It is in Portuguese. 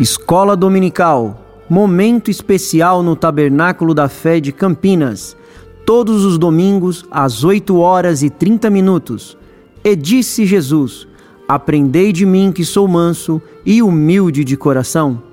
Escola Dominical, momento especial no Tabernáculo da Fé de Campinas, todos os domingos às 8h30. E disse Jesus: aprendei de mim que sou manso e humilde de coração.